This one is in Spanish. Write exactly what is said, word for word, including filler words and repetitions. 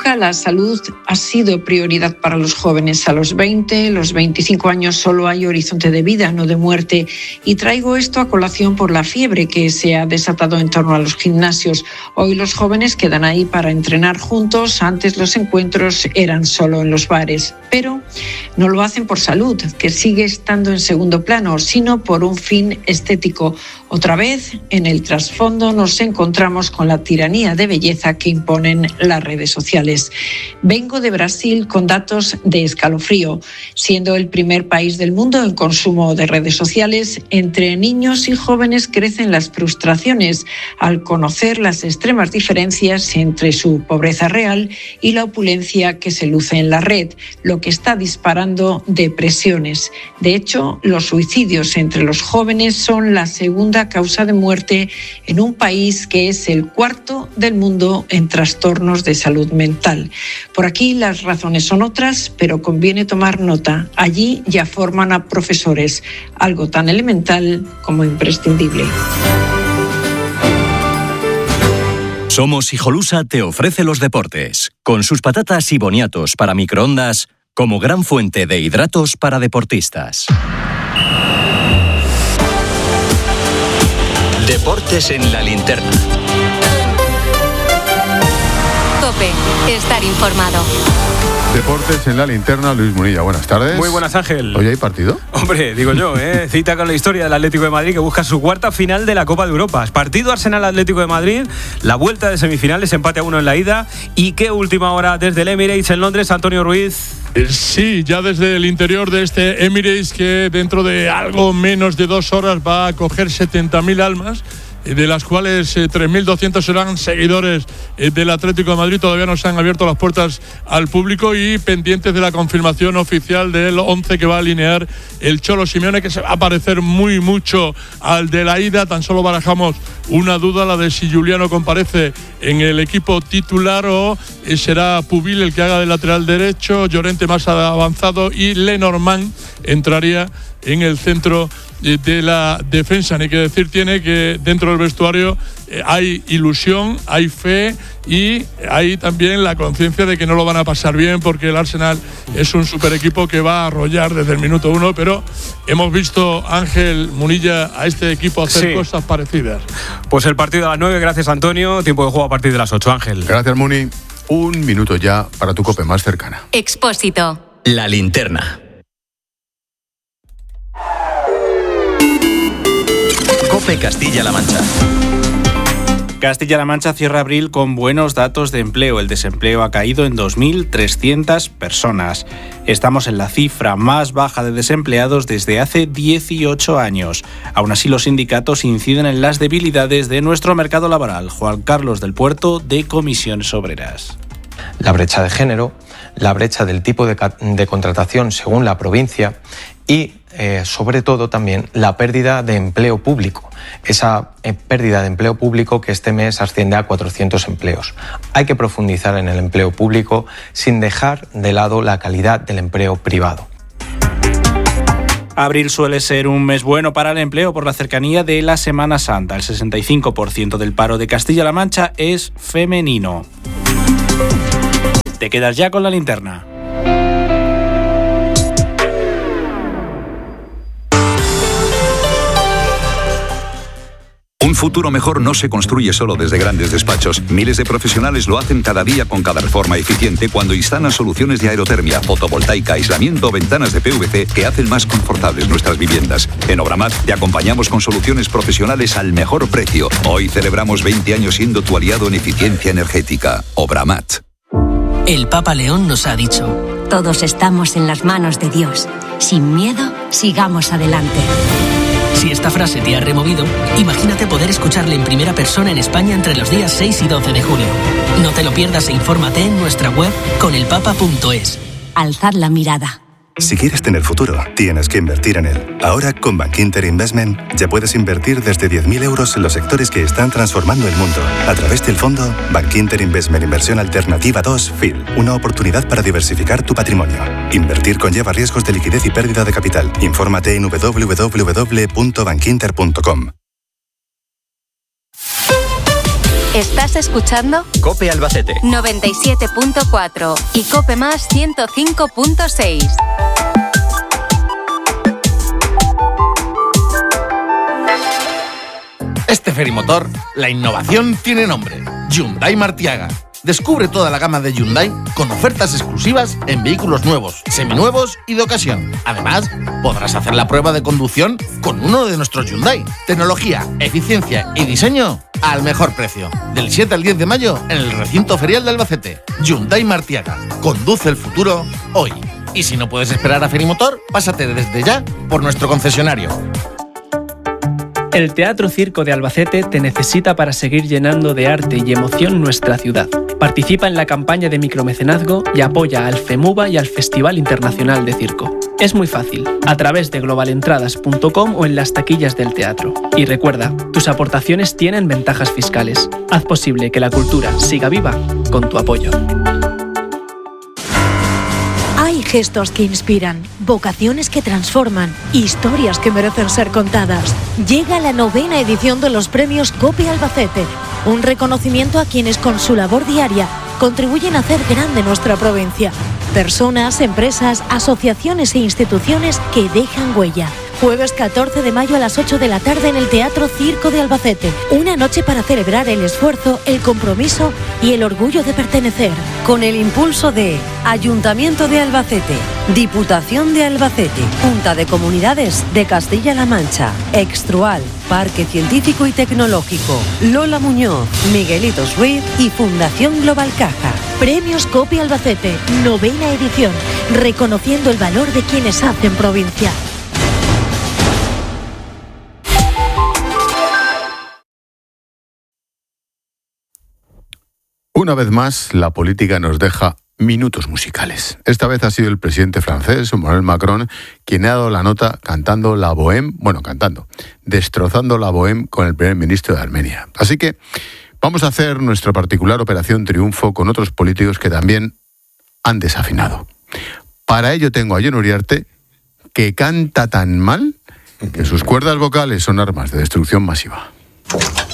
nunca la salud ha sido prioridad para los jóvenes. A los veinte, los veinticinco años solo hay horizonte de vida, no de muerte. Y traigo esto a colación por la fiebre que se ha desatado en torno a los gimnasios. Hoy los jóvenes quedan ahí para entrenar juntos. Antes los encuentros eran solo en los bares. Pero no lo hacen por salud, que sigue estando en segundo plano, sino por un fin estético. Otra vez, en el trasfondo nos encontramos con la tiranía de belleza que imponen las redes sociales. Vengo de Brasil con datos de escalofrío. Siendo el primer país del mundo en consumo de redes sociales, entre niños y jóvenes crecen las frustraciones al conocer las extremas diferencias entre su pobreza real y la opulencia que se luce en la red, lo que está disparando depresiones. De hecho, los suicidios entre los jóvenes son la segunda causa de muerte en un país que es el cuarto del mundo en trastornos de salud mental. Por aquí las razones son otras, pero conviene tomar nota. Allí ya forman a profesores, algo tan elemental como imprescindible. Somos Hijolusa te ofrece los deportes, con sus patatas y boniatos para microondas como gran fuente de hidratos para deportistas. Deportes en la linterna. COPE, estar informado. Deportes en la linterna, Luis Munilla, buenas tardes. Muy buenas, Ángel. ¿Hoy hay partido? Hombre, digo yo, ¿eh? Cita con la historia del Atlético de Madrid que busca su cuarta final de la Copa de Europa. Partido Arsenal-Atlético de Madrid, la vuelta de semifinales, empate a uno en la ida. Y qué última hora desde el Emirates en Londres, Antonio Ruiz. Sí, ya desde el interior de este Emirates, que dentro de algo menos de dos horas va a acoger setenta mil almas, de las cuales eh, tres mil doscientos serán seguidores eh, del Atlético de Madrid. Todavía no se han abierto las puertas al público y pendientes de la confirmación oficial del once que va a alinear el Cholo Simeone, que se va a parecer muy mucho al de la ida. Tan solo barajamos una duda, la de si Juliano comparece en el equipo titular o eh, será Pubil el que haga de lateral derecho, Llorente más avanzado y Lenormand entraría en el centro de la defensa. Ni que decir tiene que dentro del vestuario hay ilusión, hay fe y hay también la conciencia de que no lo van a pasar bien, porque el Arsenal es un super equipo que va a arrollar desde el minuto uno, pero hemos visto, Ángel Munilla, a este equipo hacer sí. cosas parecidas. Pues el partido a las nueve, gracias Antonio, tiempo de juego a partir de las ocho, Ángel. Gracias, Muni. Un minuto ya para tu COPE más cercana. Expósito. La linterna. COPE Castilla-La Mancha. Castilla-La Mancha cierra abril con buenos datos de empleo. El desempleo ha caído en dos mil trescientas personas. Estamos en la cifra más baja de desempleados desde hace dieciocho años. Aún así, los sindicatos inciden en las debilidades de nuestro mercado laboral. Juan Carlos del Puerto, de Comisiones Obreras. La brecha de género, la brecha del tipo de, de contratación según la provincia y, eh, sobre todo, también la pérdida de empleo público. Esa eh, pérdida de empleo público que este mes asciende a cuatrocientos empleos. Hay que profundizar en el empleo público sin dejar de lado la calidad del empleo privado. Abril suele ser un mes bueno para el empleo por la cercanía de la Semana Santa. El sesenta y cinco por ciento del paro de Castilla-La Mancha es femenino. Te quedas ya con la linterna. Un futuro mejor no se construye solo desde grandes despachos. Miles de profesionales lo hacen cada día con cada reforma eficiente cuando instalan soluciones de aerotermia, fotovoltaica, aislamiento o ventanas de P V C que hacen más confortables nuestras viviendas. En Obramat te acompañamos con soluciones profesionales al mejor precio. Hoy celebramos veinte años siendo tu aliado en eficiencia energética. Obramat. El Papa León nos ha dicho: todos estamos en las manos de Dios. Sin miedo, sigamos adelante. Si esta frase te ha removido, imagínate poder escucharle en primera persona en España entre los días seis y doce de julio. No te lo pierdas e infórmate en nuestra web con el papa punto es. Alzad la mirada. Si quieres tener futuro, tienes que invertir en él. Ahora, con Bankinter Investment, ya puedes invertir desde diez mil euros en los sectores que están transformando el mundo. A través del fondo Bankinter Investment Inversión Alternativa dos F I L. Una oportunidad para diversificar tu patrimonio. Invertir conlleva riesgos de liquidez y pérdida de capital. Infórmate en doble u doble u doble u punto bankinter punto com. ¿Estás escuchando? COPE Albacete. noventa y siete punto cuatro y COPE Más ciento cinco punto seis. Este ferimotor, la innovación tiene nombre. Hyundai Martiaga. Descubre toda la gama de Hyundai con ofertas exclusivas en vehículos nuevos, seminuevos y de ocasión. Además, podrás hacer la prueba de conducción con uno de nuestros Hyundai. Tecnología, eficiencia y diseño al mejor precio. Del siete al diez de mayo en el recinto ferial de Albacete. Hyundai Martiaga. Conduce el futuro hoy. Y si no puedes esperar a Ferimotor, pásate desde ya por nuestro concesionario. El Teatro Circo de Albacete te necesita para seguir llenando de arte y emoción nuestra ciudad. Participa en la campaña de micromecenazgo y apoya al FEMUVA y al Festival Internacional de Circo. Es muy fácil, a través de global entradas punto com o en las taquillas del teatro. Y recuerda, tus aportaciones tienen ventajas fiscales. Haz posible que la cultura siga viva con tu apoyo. Hay gestos que inspiran, vocaciones que transforman, historias que merecen ser contadas. Llega la novena edición de los premios COPE Albacete, un reconocimiento a quienes con su labor diaria contribuyen a hacer grande nuestra provincia. Personas, empresas, asociaciones e instituciones que dejan huella. Jueves catorce de mayo a las ocho de la tarde en el Teatro Circo de Albacete. Una noche para celebrar el esfuerzo, el compromiso y el orgullo de pertenecer. Con el impulso de Ayuntamiento de Albacete, Diputación de Albacete, Junta de Comunidades de Castilla-La Mancha, Extrual, Parque Científico y Tecnológico, Lola Muñoz, Miguelitos Ruiz y Fundación Global Caja. Premios COPE Albacete, novena edición, reconociendo el valor de quienes hacen provincia. Una vez más, la política nos deja minutos musicales. Esta vez ha sido el presidente francés, Emmanuel Macron, quien ha dado la nota cantando la bohème, bueno, cantando, destrozando la bohème con el primer ministro de Armenia. Así que vamos a hacer nuestra particular operación triunfo con otros políticos que también han desafinado. Para ello tengo a Jon Uriarte, que canta tan mal que sus cuerdas vocales son armas de destrucción masiva.